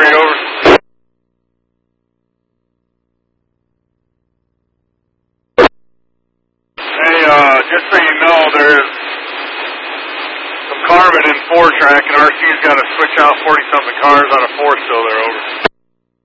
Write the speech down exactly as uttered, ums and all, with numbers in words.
three, over. Hey, uh, just so you know, there's some carbon in four track, and R C's got to switch out forty-something cars on a four still there, over.